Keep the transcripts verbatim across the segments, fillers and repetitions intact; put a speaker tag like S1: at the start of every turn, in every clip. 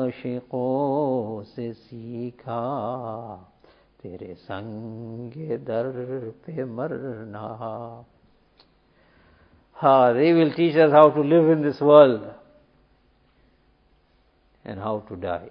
S1: आशिकों से सीखा तेरे संगे दर पे मरना. Ha, they will teach us how to live in this world and how to die.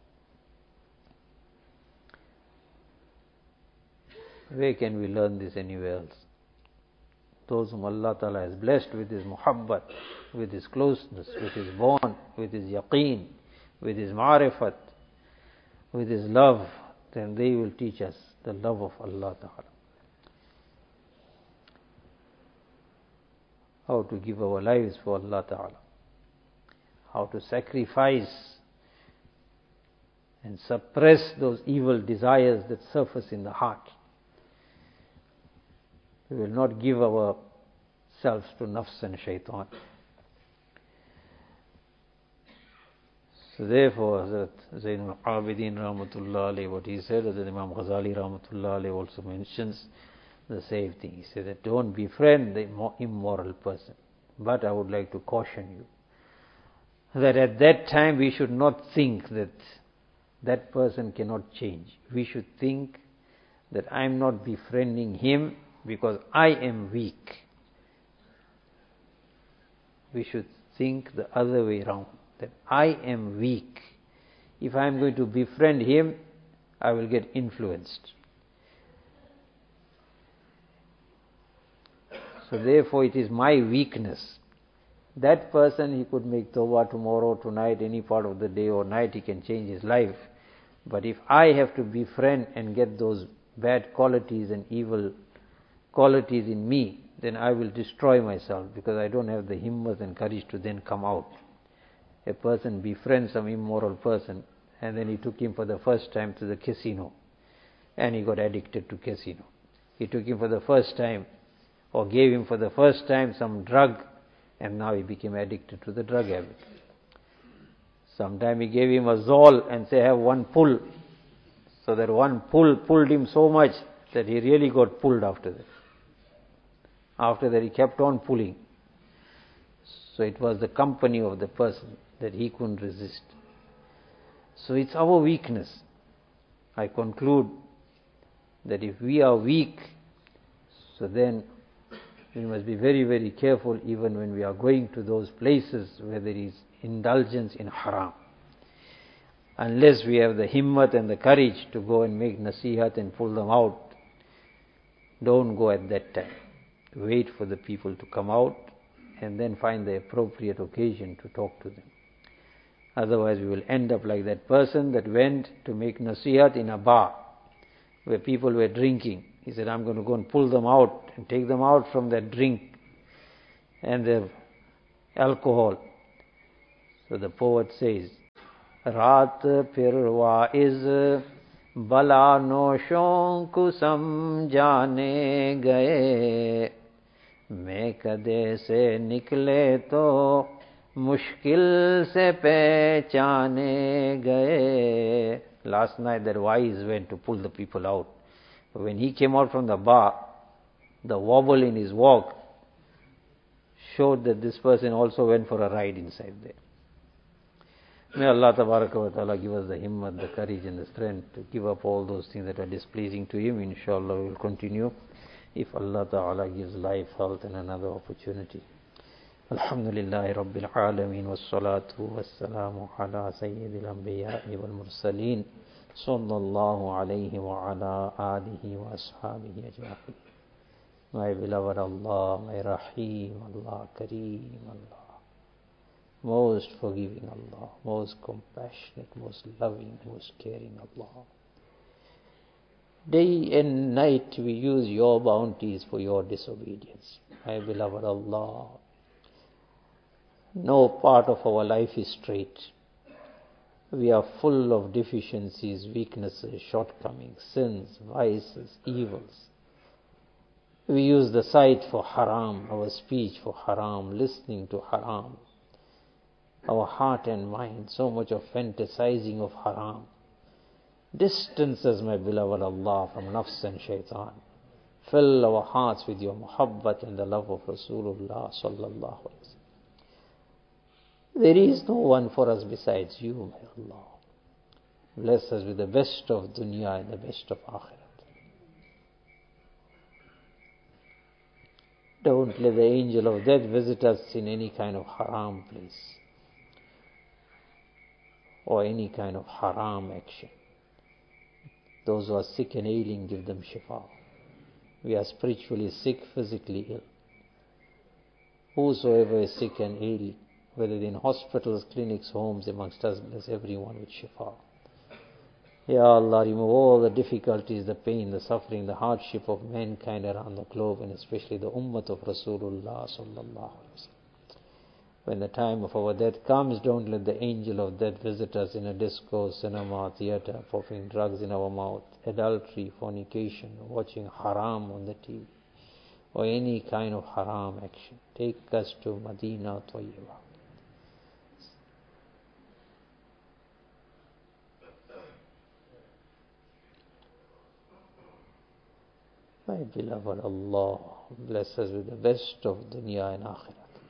S1: Where can we learn this anywhere else? Those whom Allah Ta'ala has blessed with His muhabbat, with His closeness, with His bond, with His yaqeen, with His ma'rifat, with His love, then they will teach us the love of Allah Ta'ala. How to give our lives for Allah Ta'ala. How to sacrifice and suppress those evil desires that surface in the heart. We will not give ourselves to nafs and shaitan. So therefore, Hazrat Zainul Abidin Rahmatullah alayhi, what he said, that Imam Ghazali Rahmatullah alayhi also mentions the same thing. He said that don't befriend the immoral person. But I would like to caution you that at that time we should not think that that person cannot change. We should think that I am not befriending him because I am weak. We should think the other way around, that I am weak. If I am going to befriend him, I will get influenced. So therefore it is my weakness. That person, he could make tawbah tomorrow, tonight, any part of the day or night, he can change his life. But if I have to befriend and get those bad qualities and evil qualities in me, then I will destroy myself, because I don't have the himmat and courage to then come out. A person befriends some immoral person, and then he took him for the first time to the casino, and he got addicted to casino. He took him for the first time, or gave him for the first time some drug, and now he became addicted to the drug habit. Sometime he gave him a zol and say, have one pull. So that one pull pulled him so much that he really got pulled after that. After that he kept on pulling. So it was the company of the person that he couldn't resist. So it's our weakness. I conclude that if we are weak, so then we must be very, very careful even when we are going to those places where there is indulgence in haram. Unless we have the himmat and the courage to go and make nasihat and pull them out, don't go at that time. Wait for the people to come out and then find the appropriate occasion to talk to them. Otherwise we will end up like that person that went to make nasihat in a bar where people were drinking. He said, I'm going to go and pull them out and take them out from that drink and their alcohol. So the poet says, Raat phir waiz bala noshon ko samjhane gaye, main kade se nikle to mushkil se pehchane gaye. Last night that wise went to pull the people out. But when he came out from the bar, the wobble in his walk showed that this person also went for a ride inside there. May Allah Tabaraka wa Ta'ala give us the himmat, the courage and the strength to give up all those things that are displeasing to Him. Inshallah we will continue if Allah Ta'ala gives life, health and another opportunity. Alhamdulillahi Rabbil Alameen, wassalatu wassalamu ala sayyidil anbiya'i wal mursaleen, sallallahu alayhi wa ala alihi wa ashabihi ajma'in. My beloved Allah, my Rahim Allah, Kareem Allah, most forgiving Allah, most compassionate, most loving, most caring Allah. Day and night we use your bounties for your disobedience. My beloved Allah, no part of our life is straight. We are full of deficiencies, weaknesses, shortcomings, sins, vices, evils. We use the sight for haram, our speech for haram, listening to haram, our heart and mind, so much of fantasizing of haram. Distance us, my beloved Allah, from nafs and shaitan. Fill our hearts with your muhabbat and the love of Rasulullah sallallahu alaihi wasallam. There is no one for us besides you, may Allah. Bless us with the best of dunya and the best of akhirat. Don't let the angel of death visit us in any kind of haram place or any kind of haram action. Those who are sick and ailing, give them shifa. We are spiritually sick, physically ill. Whosoever is sick and ill, whether in hospitals, clinics, homes, amongst us, bless everyone with shifa. Ya Allah, remove all the difficulties, the pain, the suffering, the hardship of mankind around the globe, and especially the ummah of Rasulullah sallallahu alaihi wasallam. When the time of our death comes, don't let the angel of death visit us in a disco, cinema, theater, puffing drugs in our mouth, adultery, fornication, watching haram on the T V, or any kind of haram action. Take us to Madinah Tayyibah. My beloved Allah, bless us with the best of dunya and akhirat.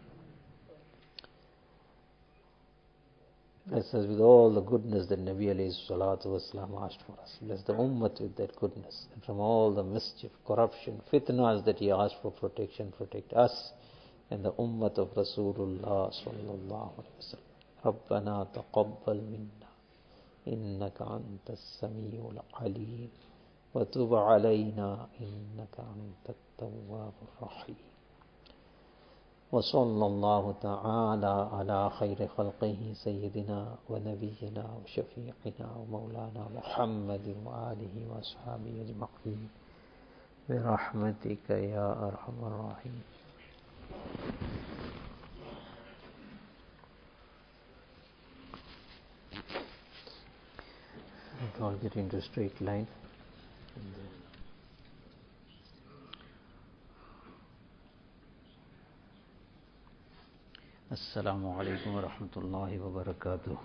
S1: Bless us with all the goodness that Nabi alayhi salatu wasalam asked for us. Bless the ummah with that goodness. And from all the mischief, corruption, fitnas that he asked for protection, protect us and the ummah of Rasulullah sallallahu alayhi wa sallam. Rabbana taqabbal minna innaka anta as-sami'ul alim wa tub alayna innaka anta at-tawwabur rahim. وصلى الله تعالى على خير خلقه سيدنا ونبينا وشفيعنا ومولانا محمد وآله وأصحابه أجمعين برحمتك يا أرحم الراحمين. I'll get into a straight line. السلام عليكم ورحمة الله وبركاته.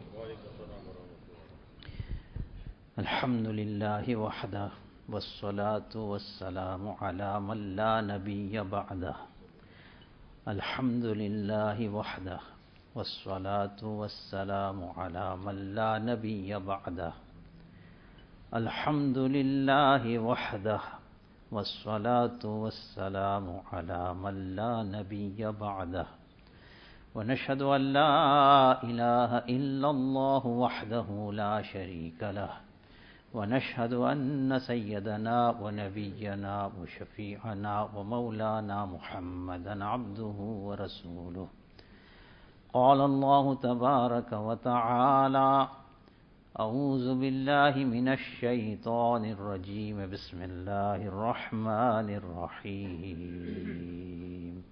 S1: الحمد لله وحده والصلاة والسلام على من لا نبي بعده. الحمد لله وحده والصلاة والسلام على من لا نبي بعده. الحمد لله وحده والصلاة والسلام على من لا نبي بعده. ونشهد أن لا إله إلا الله وحده لا شريك له. ونشهد أن سيدنا ونبينا وشفيعنا ومولانا محمدا عبده ورسوله. قال الله تبارك وتعالى: أعوذ بالله من الشيطان الرجيم. بسم الله الرحمن الرحيم.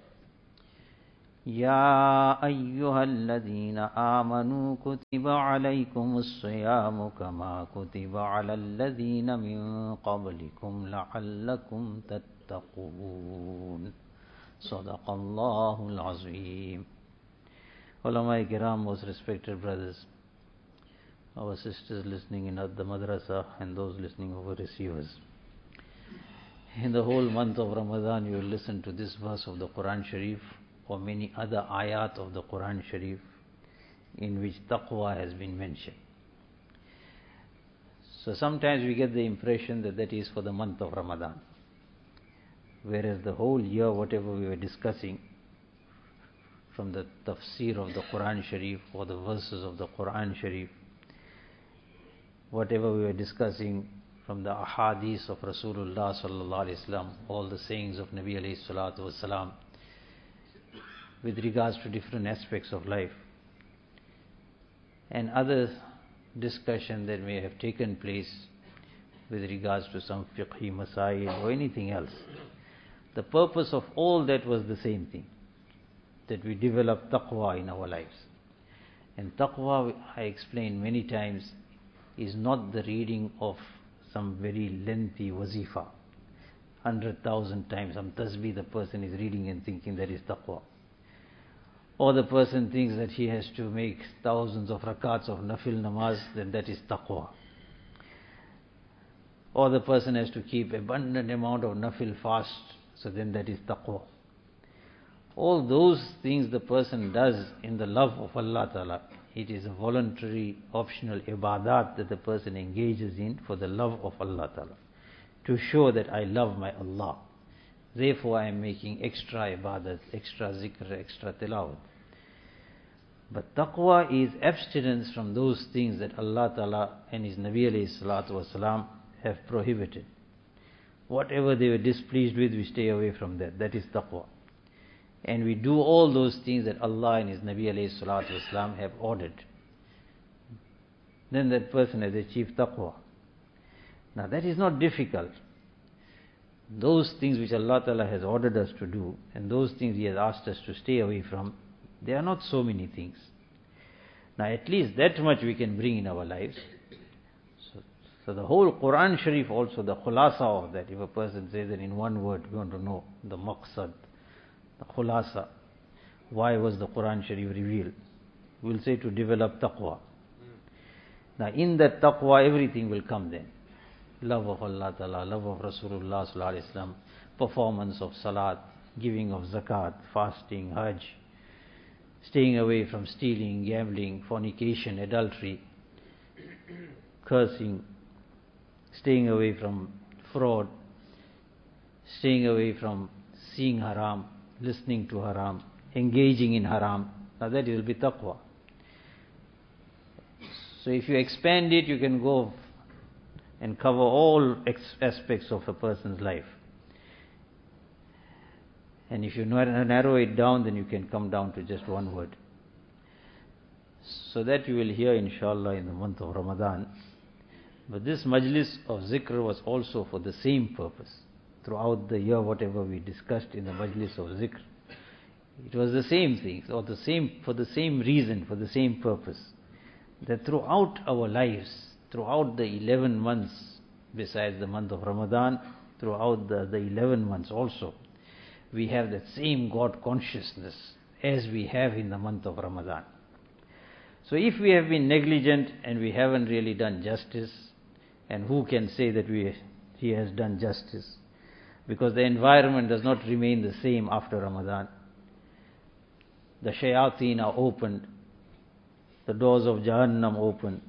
S1: يا أيها الذين آمنوا كتب عليكم الصيام كما كتب على الذين من قبلكم لعلكم تتقون. صدق الله العظيم. Ulama Kiram, most respected brothers, our sisters listening in the madrasa and those listening over receivers. In the whole month of Ramadan, you will listen to this verse of the Quran Sharif or many other ayat of the Quran Sharif in which taqwa has been mentioned. So sometimes we get the impression that that is for the month of Ramadan, whereas the whole year, whatever we were discussing from the tafsir of the Quran Sharif or the verses of the Quran Sharif, whatever we were discussing from the ahadith of Rasulullah sallallahu alaihi wasallam, all the sayings of Nabi alayhi salatu wasalam, with regards to different aspects of life, and other discussion that may have taken place with regards to some fiqhi masail or anything else. The purpose of all that was the same thing, that we develop taqwa in our lives. And taqwa, I explained many times, is not the reading of some very lengthy wazifa, hundred thousand times, some tasbih the person is reading and thinking that is taqwa. Or the person thinks that he has to make thousands of rakats of nafil namaz, then that is taqwa. Or the person has to keep abundant amount of nafil fast, so then that is taqwa. all those things the person does in the love of Allah Ta'ala. It is a voluntary, optional ibadat that the person engages in for the love of Allah Ta'ala, to show that I love my Allah. Therefore I am making extra ibadat, extra zikr, extra tilawat. But taqwa is abstinence from those things that Allah Ta'ala and His Nabi alayhi salatu wasalam have prohibited. Whatever they were displeased with, we stay away from that. That is taqwa. And we do all those things that Allah and His Nabi alayhi salatu wasalam have ordered. Then that person has achieved taqwa. Now that is not difficult. Those things which Allah Ta'ala has ordered us to do, and those things He has asked us to stay away from, they are not so many things. Now at least that much we can bring in our lives. So, so the whole Quran Sharif also, the khulasa of that, if a person says that in one word, we want to know the maqsad, the khulasa, why was the Quran Sharif revealed? We'll say to develop taqwa. Now in that taqwa everything will come then. Love of Allah Ta'ala, love of Rasulullah Sallallahu Alaihi Wasallam, performance of salat, giving of zakat, fasting, hajj, staying away from stealing, gambling, fornication, adultery, cursing, staying away from fraud, staying away from seeing haram, listening to haram, engaging in haram. Now that will be taqwa. So if you expand it, you can go and cover all aspects of a person's life. And if you narrow it down, then you can come down to just one word. So that you will hear inshallah in the month of Ramadan. But this majlis of zikr was also for the same purpose. Throughout the year, whatever we discussed in the majlis of zikr, it was the same thing, or the same, for the same reason, for the same purpose. That throughout our lives, throughout the eleven months, besides the month of Ramadan, throughout the, the eleven months also, we have that same God consciousness as we have in the month of Ramadan. So if we have been negligent and we haven't really done justice, and who can say that we he has done justice? Because the environment does not remain the same after Ramadan. The shayateen are opened, the doors of Jahannam open,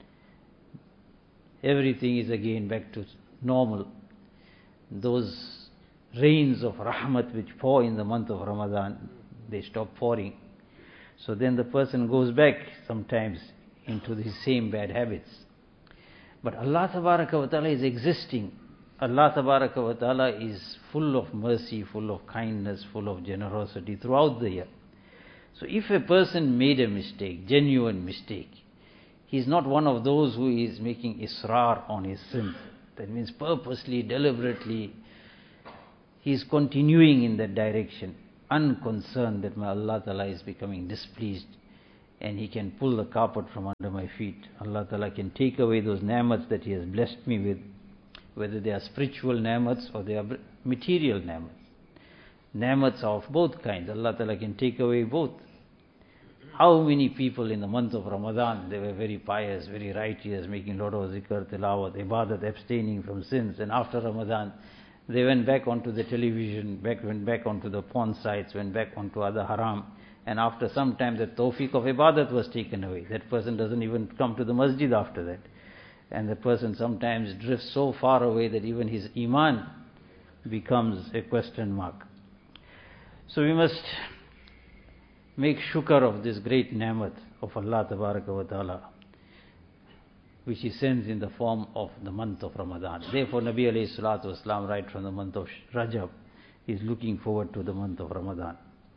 S1: everything is again back to normal. Those rains of rahmat which pour in the month of Ramadan, they stop pouring. So then the person goes back sometimes into his same bad habits. But Allah Tabaraka wa Ta'ala is existing. Allah Tabaraka wa Ta'ala is full of mercy, full of kindness, full of generosity throughout the year. So if a person made a mistake, genuine mistake, he is not one of those who is making israr on his sins. That means purposely, deliberately, he is continuing in that direction, unconcerned that my Allah Ta'ala is becoming displeased and He can pull the carpet from under my feet. Allah Ta'ala can take away those ni'mats that He has blessed me with, whether they are spiritual ni'mats or they are material ni'mats. Ni'mats are of both kinds. Allah Ta'ala can take away both. How many people in the month of Ramadan, they were very pious, very righteous, making a lot of zikr, tilawat, ibadat, abstaining from sins, and after Ramadan, they went back onto the television, back, went back onto the porn sites, went back onto other haram, and after some time the tawfiq of ibadat was taken away. That person doesn't even come to the masjid after that. And the person sometimes drifts so far away that even his iman becomes a question mark. So we must make shukr of this great ni'mat of Allah Tabaraka wa Ta'ala, which He sends in the form of the month of Ramadan. Therefore Nabi alayhi salatu wasalam, right from the month of Rajab, is looking forward to the month of Ramadan.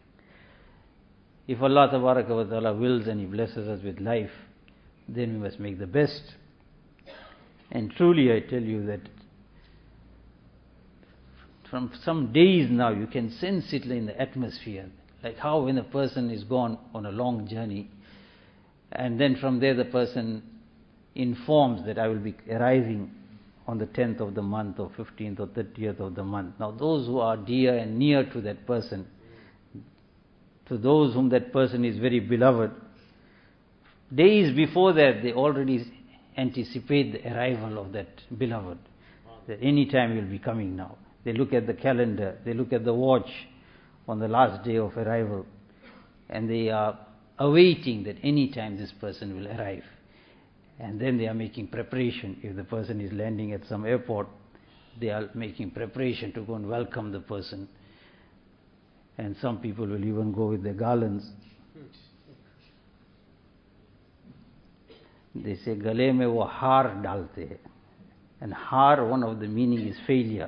S1: If Allah Tabaraka wa Ta'ala wills and He blesses us with life, then we must make the best. And truly I tell you that from some days now you can sense it in the atmosphere. Like how when a person is gone on a long journey, and then from there the person informs that I will be arriving on the tenth of the month or fifteenth or thirtieth of the month. Now those who are dear and near to that person, to those whom that person is very beloved, days before that they already anticipate the arrival of that beloved, that any time he will be coming now. They look at the calendar, they look at the watch,
S2: on the last day of arrival, and they are awaiting that any time this person will arrive. And then they are making preparation. If the person is landing at some airport, they are making preparation to go and welcome the person. And some people will even go with their garlands. They say, gale mein wo haar dalte hai. And haar, one of the meaning is failure.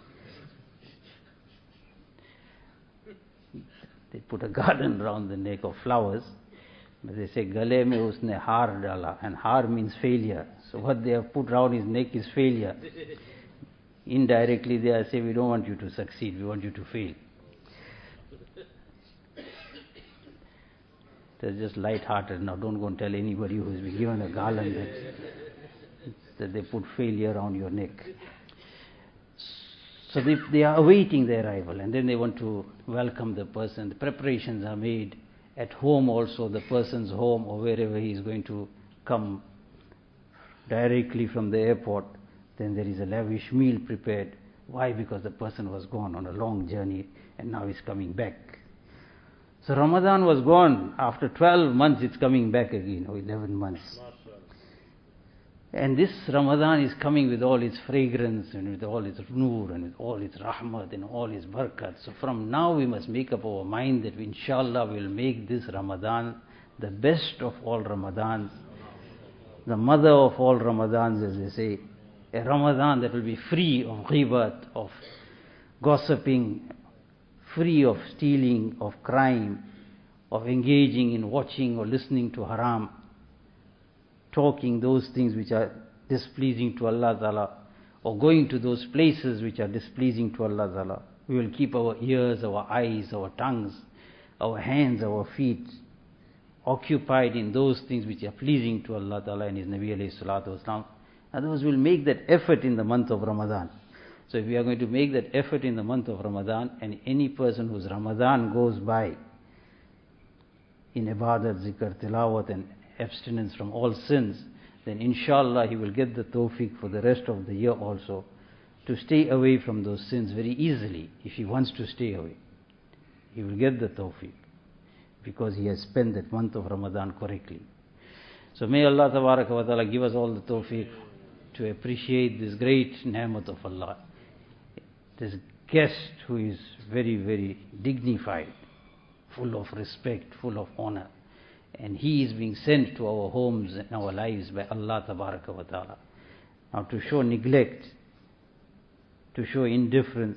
S2: They put a garland around the neck of flowers, but they say, gale mein usne haar dala. And haar means failure. So what they have put around his neck is failure. Indirectly they are saying, we don't want you to succeed, we want you to fail. They're just light-hearted. Now don't go and tell anybody who's been given a garland that, that they put failure around your neck. So they, they are awaiting their arrival, and then they want to welcome the person. The preparations are made at home also, the person's home or wherever he is going to come directly from the airport. Then there is a lavish meal prepared. Why? Because the person was gone on a long journey and now he's coming back. So Ramadan was gone. After twelve months it's coming back again, or eleven months. And this Ramadan is coming with all its fragrance and with all its noor and with all its rahmat and all its barakat. So from now we must make up our mind that we, inshallah, we will make this Ramadan the best of all Ramadans, the mother of all Ramadans, as they say. A Ramadan that will be free of ghibat, of gossiping, free of stealing, of crime, of engaging in watching or listening to haram, talking those things which are displeasing to Allah Ta'ala, or going to those places which are displeasing to Allah Ta'ala. We will keep our ears, our eyes, our tongues, our hands, our feet occupied in those things which are pleasing to Allah Ta'ala and His Nabi alayhi salatu wasalam. Otherwise, we'll make that effort in the month of Ramadan. So if we are going to make that effort in the month of Ramadan, and any person whose Ramadan goes by in ibadat, zikr, tilawat and abstinence from all sins, then inshallah he will get the tawfiq for the rest of the year also to stay away from those sins very easily. If he wants to stay away, he will get the tawfiq because he has spent that month of Ramadan correctly. So may Allah Tabaraka wa Ta'ala give us all the tawfiq to appreciate this great ni'mat of Allah. This guest who is very, very dignified, full of respect, full of honor. And he is being sent to our homes and our lives by Allah Tabaraka wa Ta'ala. Now to show neglect, to show indifference,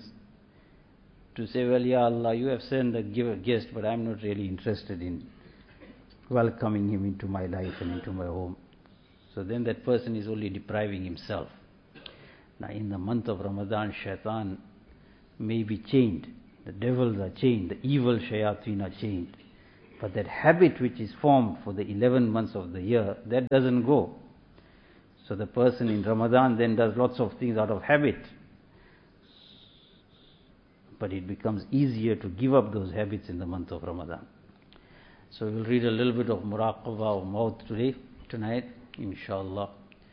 S2: to say, well, Ya Allah, you have sent a guest, but I'm not really interested in welcoming him into my life and into my home. So then that person is only depriving himself. Now in the month of Ramadan, shaitan may be chained. The devils are chained. The evil shayateen are chained. But that habit which is formed for the eleven months of the year, that doesn't go. So the person in Ramadan then does lots of things out of habit. But it becomes easier to give up those habits in the month of Ramadan. So we'll read a little bit of Muraqabah of Maut today, tonight, inshallah.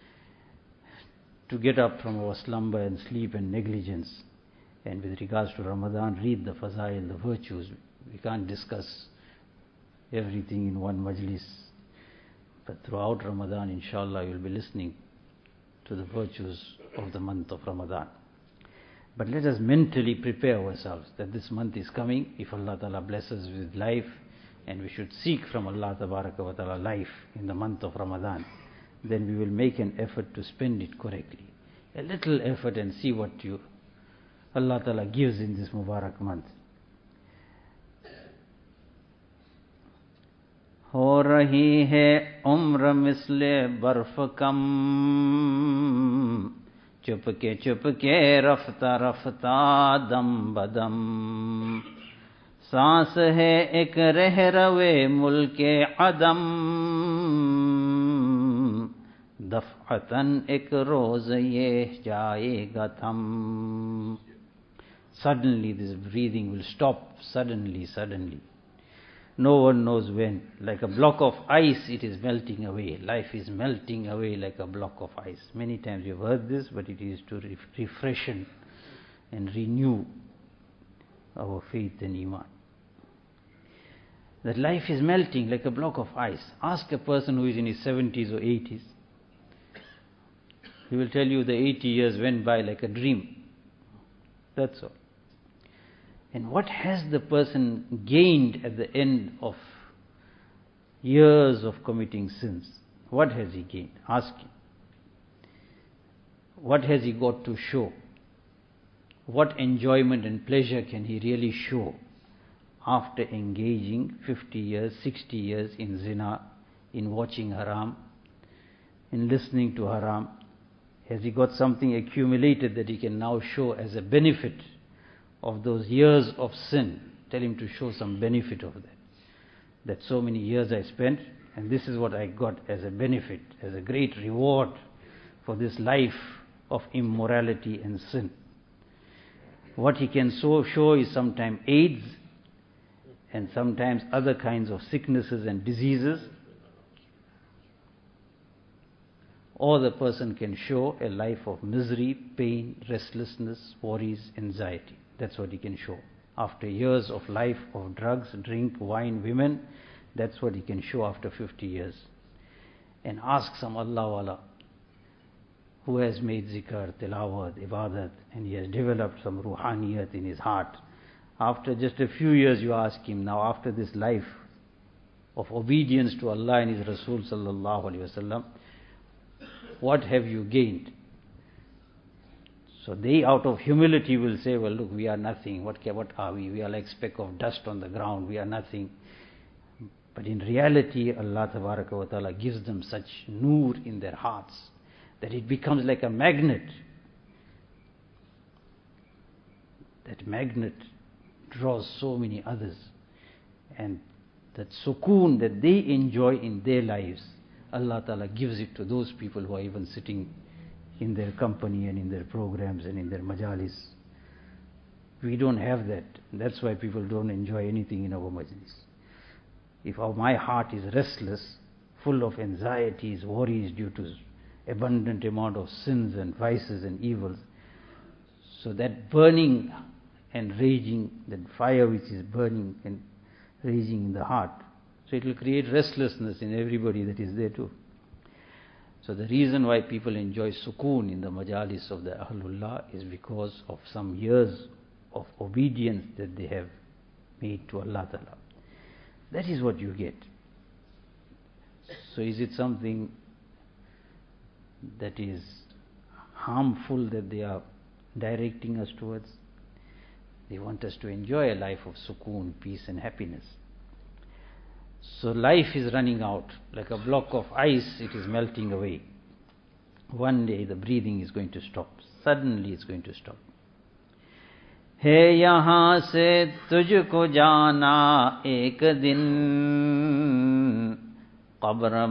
S2: To get up from our slumber and sleep and negligence. And with regards to Ramadan, read the Fazail, the virtues. We can't discuss everything in one majlis. But throughout Ramadan, inshallah, you'll be listening to the virtues of the month of Ramadan. But let us mentally prepare ourselves that this month is coming. If Allah Ta'ala blesses us with life, and we should seek from Allah Tabaraka wa Ta'ala life in the month of Ramadan, then we will make an effort to spend it correctly. A little effort and see what you Allah Ta'ala gives in this Mubarak month. हो रही है उम्र मिसले बर्फ कम चुपके चुपके रफ्ता रफ्ता दम बदम सांस है एक रह रवे मुल्के अदम दफ़अतन एक रोज ये जाएगा थम. Suddenly this breathing will stop, suddenly, suddenly. No one knows when. Like a block of ice, it is melting away. Life is melting away like a block of ice. Many times you've heard this, but it is to refreshen and renew our faith and iman. that life is melting like a block of ice. Ask a person who is in his seventies or eighties. He will tell you the eighty years went by like a dream. That's all. And what has the person gained at the end of years of committing sins? What has he gained? Ask him. What has he got to show? What enjoyment and pleasure can he really show after engaging fifty years, sixty years in zina, in watching haram, in listening to haram? Has he got something accumulated that he can now show as a benefit of those years of sin? Tell him to show some benefit of that. That so many years I spent, and this is what I got as a benefit, as a great reward for this life of immorality and sin. What he can so show is sometimes AIDS and sometimes other kinds of sicknesses and diseases. Or the person can show a life of misery, pain, restlessness, worries, anxiety. That's what he can show. After years of life of drugs, drink, wine, women, that's what he can show after fifty years. And ask some Allah wala who has made zikr, tilawat, ibadat, and he has developed some ruhaniyat in his heart. After just a few years you ask him, now after this life of obedience to Allah and His Rasul sallallahu alaihi wasallam, what have you gained? So they out of humility will say, well look, we are nothing, what, what are we? We are like speck of dust on the ground, we are nothing. But in reality, Allah Tabaraka wa Ta'ala gives them such noor in their hearts that it becomes like a magnet. That magnet draws so many others. And that sukoon that they enjoy in their lives, Allah Ta'ala gives it to those people who are even sitting in their company and in their programs and in their majalis. We don't have that. That's why people don't enjoy anything in our majlis. If our, my heart is restless, full of anxieties, worries due to abundant amount of sins and vices and evils, so that burning and raging, that fire which is burning and raging in the heart, so it will create restlessness in everybody that is there too. So the reason why people enjoy sukoon in the majalis of the Ahlullah is because of some years of obedience that they have made to Allah Ta'ala. That is what you get. So is it something that is harmful that they are directing us towards? They want us to enjoy a life of sukoon, peace and happiness. So life is running out like a block of ice, it is melting away. One day the breathing is going to stop. Suddenly it's going to stop. है यहाँ से तुझको जाना एक दिन, कब्र